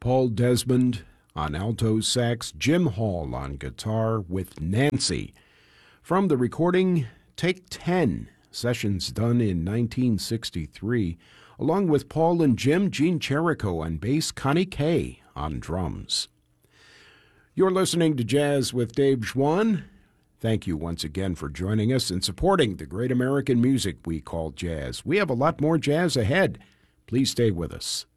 Paul Desmond on alto sax, Jim Hall on guitar with Nancy. From the recording Take 10, sessions done in 1963, along with Paul and Jim, Gene Cherico on bass, Connie Kay on drums. You're listening to Jazz with Dave Schwann. Thank you once again for joining us and supporting the great American music we call jazz. We have a lot more jazz ahead. Please stay with us.